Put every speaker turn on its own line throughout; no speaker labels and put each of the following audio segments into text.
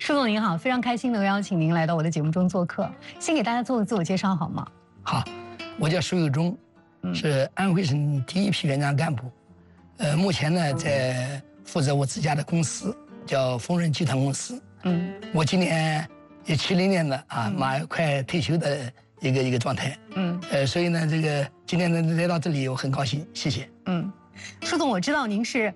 舒总您好，非常开心能邀请您来到我的节目中做客。先给大家做个自我介绍好吗？
好，我叫舒有忠，是安徽省第一批园长干部。目前呢在负责我自家的公司，叫丰润集团公司。我今年也70年了啊，马上快退休的一个状态。所以呢，这个今天能来到这里，我很高兴，谢谢。
舒总，我知道您是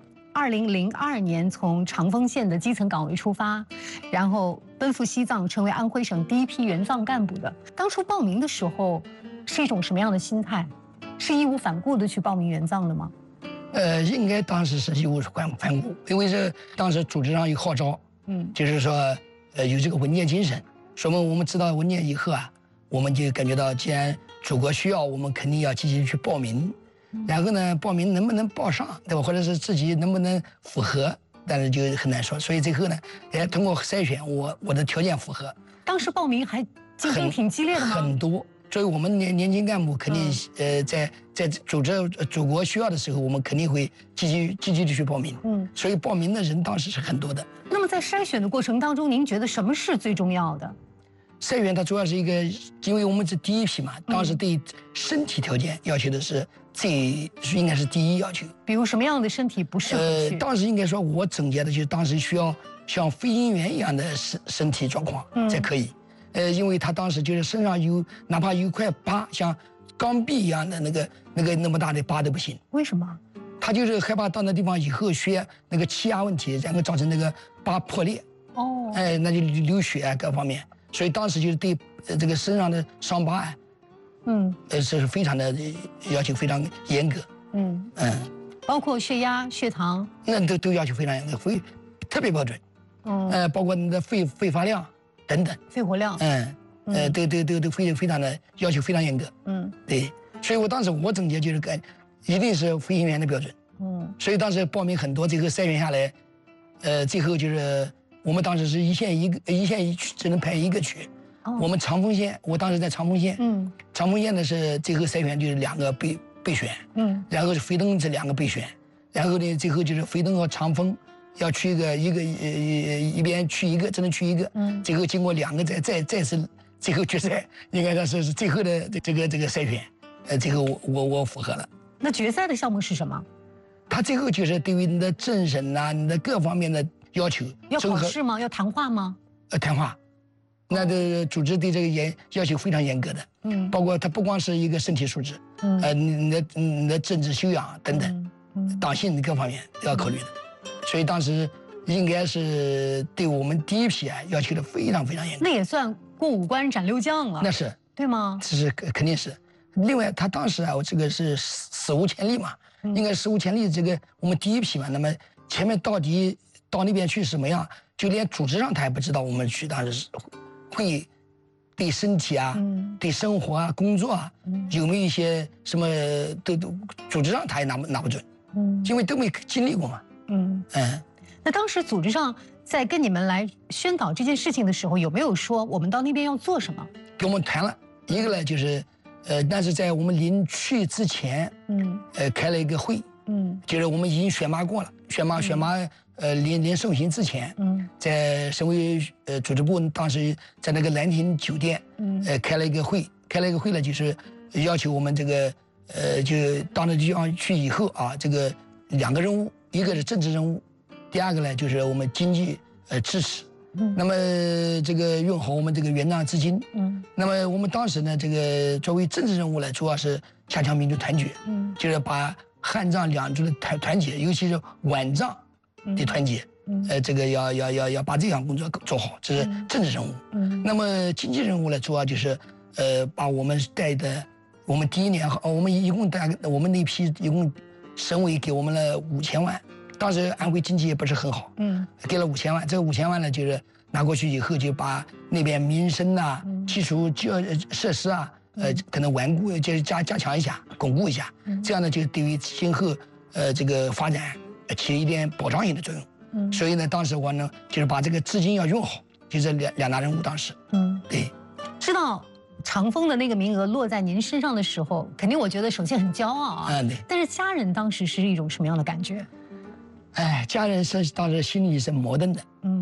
2002年从长丰县的基层岗位出发，然后奔赴西藏，成为安徽省第一批援藏干部的。当初报名的时候，是一种什么样的心态？是义无反顾的去报名援藏的吗？
应该当时是义无反顾，因为是当时组织上有号召，就是说，有这个文件精神。说明我们知道文件以后啊，我们就感觉到，既然祖国需要，我们肯定要积极去报名。然后呢，报名能不能报上，对吧？或者是自己能不能符合，但是就很难说。所以最后呢，也通过筛选，我的条件符合。
当时报名还竞争挺激烈的吗？
很多。所以我们年轻干部肯定在组织祖国需要的时候，我们肯定会积极的去报名。所以报名的人当时是很多的。
那么在筛选的过程当中，您觉得什么是最重要的？
筛选它主要是一个，因为我们是第一批嘛，当时对身体条件要求的是应该是第一要求。
比如什么样的身体不适合去？
当时应该说，我总结的就是当时需要像飞行员一样的身体状况才可以。因为他当时就是身上哪怕有一块疤，像钢壁一样的那么大的疤都不行。
为什么？
他就是害怕到那地方以后血那个气压问题，然后造成那个疤破裂。那就流血啊各方面。所以当时就是对这个身上的伤疤啊，这是非常的要求非常严格。
包括血压、血糖，
那都要求非常严格，特别标准。包括你的肺发量等等，
肺活量，
都非常的要求非常严格。对，所以我当时我总结就是一定是飞行员的标准。所以当时报名很多，最后筛选下来，最后就是我们当时是一线一区只能派一个区。我们长丰县，我当时在长丰县，长丰县的是最后筛选就是2个备选，然后是飞登这2个备选，然后呢最后就是飞登和长丰要去一边去一个，只能去一个，最后经过2个再次最后决赛，应该说是最后的这个筛选，最后我符合了。
那决赛的项目是什么？
他最后就是对于你的政审啊，你的各方面的要求，
要考试吗？要谈话吗？
谈话，那的组织对这个要求非常严格的，包括他不光是一个身体素质，你的政治修养等等，党性各方面都要考虑的。所以当时应该是对我们第一批啊要求的非常非常严格。
那也算过5关斩6将了。
那是
对吗？
这是肯定是。另外，他当时啊，我这个是史无前例嘛，应该史无前例。这个我们第一批嘛，那么前面到底到那边去什么样，就连组织上他也不知道。我们去当时是会对身体啊、对生活啊、工作啊，有没有一些什么都组织上他也拿不准，因为都没经历过嘛。
那当时组织上在跟你们来宣导这件事情的时候，有没有说我们到那边要做什么？给
我们谈了一个呢，就是但是在我们临去之前，开了一个会，就是我们已经选拔过了，选拔临送行之前，在省委组织部当时在那个兰亭酒店，开了一个会呢，就是要求我们这个就到那地方去以后啊，这个2个任务，一个是政治任务，第2个呢就是我们经济支持。那么这个用好我们这个援藏资金，那么我们当时呢，这个作为政治任务呢，主要是加强民族团结，就是把汉藏两族的团结，尤其是皖藏的团结，这个要把这项工作做好，这是政治任务。那么经济任务呢，主要就是把我们带的，我们第1年我们一共我们那批一共省委给我们了5000万。当时安徽经济也不是很好，给了5000万。这个5000万呢，就是拿过去以后，就把那边民生啊、基础设施啊，可能顽固，就是加强一下、巩固一下。这样呢，就对于今后这个发展起一点保障性的作用。所以呢，当时我呢，就是把这个资金要用好，就这两大任务。当时，对，
知道长丰的那个名额落在您身上的时候，肯定我觉得首先很骄傲啊。
对。
但是家人当时是一种什么样的感觉？
家人是当时心里是矛盾的。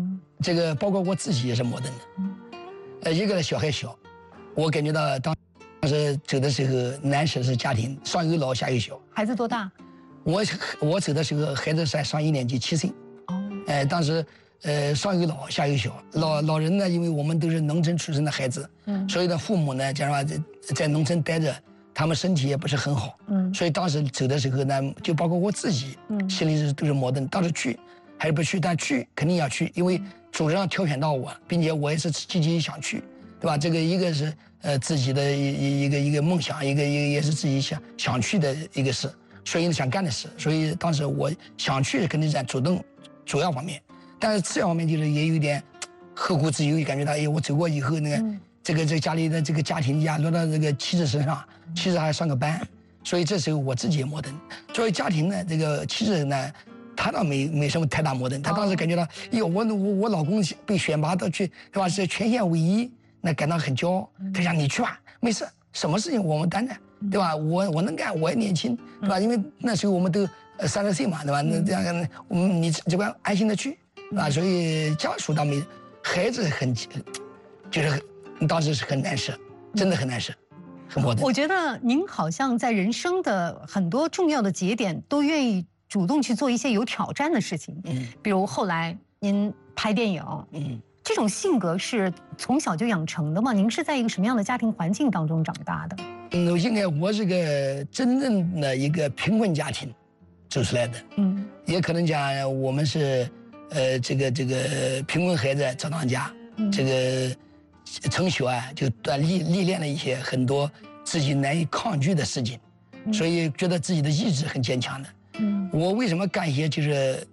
这个包括我自己也是矛盾的。一个小孩小，我感觉到当时走的时候，难舍是家庭，上有老下有小。
孩子多大？
我走的时候，孩子才上1年级7岁。哦。当时上有老下有小，老人呢，因为我们都是农村出生的孩子，所以呢，父母呢，讲实话在农村待着，他们身体也不是很好，所以当时走的时候呢，就包括我自己，心里都是矛盾，当时去还是不去，但去肯定要去，因为组织上挑选到我，并且我也是积极想去，对吧？这个一个是自己的一个梦想，一个也是自己想去的一个事，所以想干的事，所以当时我想去肯定是在主要方面。但是次要方面就是也有一点后顾之忧，感觉到我走过以后这个家里的这个家庭压落到这个妻子身上，妻子还上个班，所以这时候我自己也矛盾。作为家庭呢，这个妻子呢，她倒没什么太大矛盾，她当时感觉到我老公被选拔到去，对吧？是全县唯一，那感到很骄傲。她想你去吧，没事，什么事情我们担着，对吧？我能干，我也年轻，对吧？因为那时候我们都30岁嘛，对吧？那这样你只管安心的去。所以家属倒没，孩子就是当时是很难舍，真的很难舍，很矛盾。
我觉得您好像在人生的很多重要的节点都愿意主动去做一些有挑战的事情，比如后来您拍电影，这种性格是从小就养成的吗？您是在一个什么样的家庭环境当中长大的？
应该我是个真正的一个贫困家庭走出来的，也可能讲我们是。这个贫困孩子早当家，这个从小就历练了一些很多自己难以抗拒的事情，所以觉得自己的意志很坚强的。我为什么干一些就是